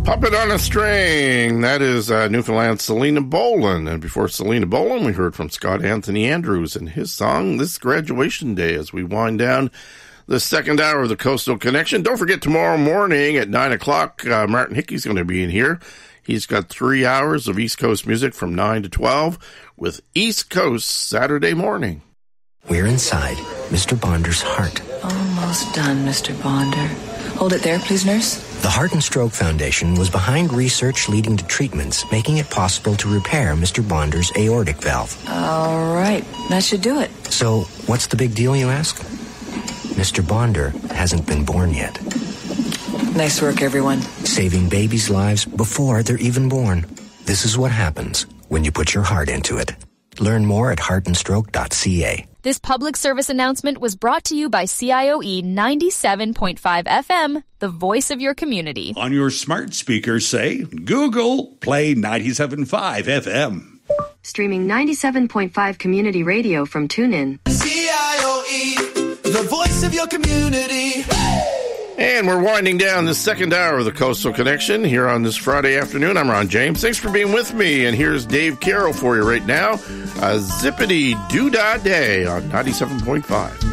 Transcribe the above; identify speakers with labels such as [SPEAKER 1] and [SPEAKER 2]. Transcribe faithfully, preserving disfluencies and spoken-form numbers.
[SPEAKER 1] Puppet on a String. That is uh, Newfoundland's Selena Boland. And before Selena Boland, we heard from Scott Anthony Andrews and his song, This Graduation Day, as we wind down the second hour of the Coastal Connection. Don't forget, tomorrow morning at nine o'clock, uh, Martin Hickey's going to be in here. He's got three hours of East Coast music from nine to twelve with East Coast Saturday morning.
[SPEAKER 2] We're inside Mister Bonder's heart.
[SPEAKER 3] Almost done, Mister Bonder. Hold it there, please, nurse.
[SPEAKER 2] The Heart and Stroke Foundation was behind research leading to treatments, making it possible to repair Mister Bonder's aortic valve.
[SPEAKER 3] All right, that should do it.
[SPEAKER 2] So, what's the big deal, you ask? Mister Bonder hasn't been born yet.
[SPEAKER 3] Nice work, everyone.
[SPEAKER 2] Saving babies' lives before they're even born. This is what happens when you put your heart into it. Learn more at heart and stroke dot c a.
[SPEAKER 4] This public service announcement was brought to you by C I O E ninety-seven point five F M, the voice of your community.
[SPEAKER 5] On your smart speaker, say, Google, play ninety-seven point five F M.
[SPEAKER 6] Streaming ninety-seven point five community radio from TuneIn.
[SPEAKER 7] C I O E, the voice of your community.
[SPEAKER 1] And we're winding down the second hour of the Coastal Connection here on this Friday afternoon. I'm Ron James. Thanks for being with me. And here's Dave Carroll for you right now. A zippity doo-dah day on ninety-seven point five.